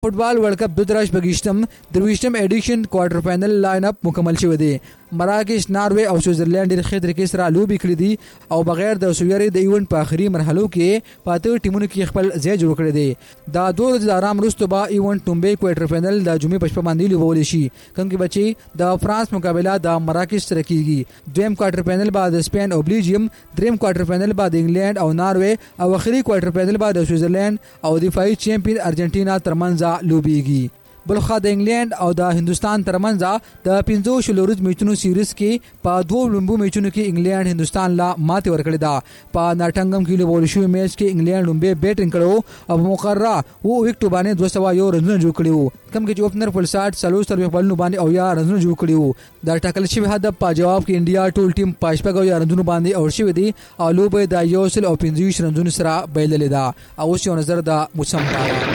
فुटबॉल world cup 2023 addition quarter final line اپ مکمل شوی دی. مراکش، ناروے او سویټزرلینډ ډېر ښه طریقې سره لوبې کړې دي او بغیر د سویری د ایونت په آخري مرحلو کې پاته ټیمونو کې خپل ځای جوړ کړی دی. دا دوه ورځې د آرام وروسته به ایونت ټومبې کوارټر فاینل د جمعې په شپه باندې لوبولی شي. کوم کې بچي د فرانس مقابله د مراکش سره کیږي. دویم کوارټر فاینل به د سپین او بلجیم، دریم کوارټر فاینل به د انګلند او ناروے او اخري کوارټر فاینل به د سویټزرلینډ او دفاعي چیمپیون ارجنټینا ترمنځ لوبېږي. بلخوا د انګلند او د هندستان ترمنځ د 15 شلورز میچونو سیریز کې په دوه لومبو میچونو کې انګلند هندستان لا ماته ورکړې ده. په ناټنګم کې لوبول شوی میچ کې انګلند لومبه بیټینګ کړو او مقرره او وکټ باندې 201 رنونه جوړ کړو. کم کې اوپنر فلساټ سلوستر بلنو باندې او یا رنونه جوړ کړو. د ټاکل شوی هدف په جواب کې انډیا ټول ټیم پاشپګو یا رنونه باندې اور شوی دي او لوبه د یوسل او 15 رنونه سره بایللې ده. او اوس یو نظر د موسم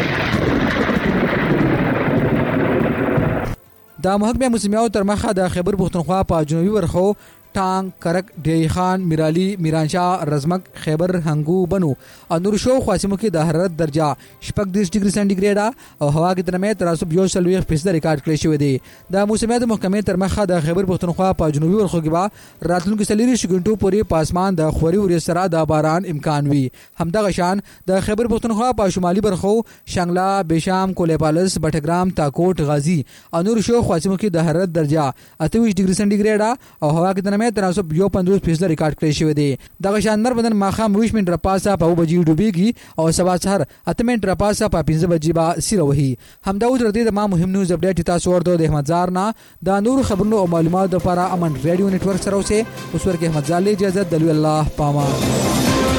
د محکمه موسمیاتو تر مخه د خیبر پختونخوا په جنوبي برخو ټانګ، کرک، ډیری خان، میرالی، میرانشاه، رزمک، خیبر، هنګو، بنو او نور شو خاصمو کې د حرارت درجه 36 ډیګري سانتیګریډ او هوا کې نرمه تناسب 40% ریکارډ کړی شوی دی. د موسمیاتو محکمې تر مخه د خیبر پختونخوا په جنوبي برخو کې به راتلونکو 4 غنټو پورې په اسمان د خوري ورې سره د باران امکان وي. همدغه شان د خیبر پختونخوا په شمالي برخو شنګلا، بشام، کولیپالس، بټګرام، تاکوټ، غازی او نور شو خاصمو کې د حرارت درجه 28 ډیګري سانتیګریډ او هوا کې نرمه تناسب 50% ریکارډ کړی شوی دی. دغه شاندار بدن ماخام 20 منټ راپاسه په 2 بجې ډوبېږي او سبا سحر 8 منټ راپاسه په 5 بجې با سیره وهي. همدا اوس ردی د ما مهم نیوز اپډیټ تاسو ورته د احمد زار نه د نور خبرونو او معلوماتو لپاره امن ریډیو نتورک سره اوسه. اوس ورکه احمد زار له اجازه د الله پامان.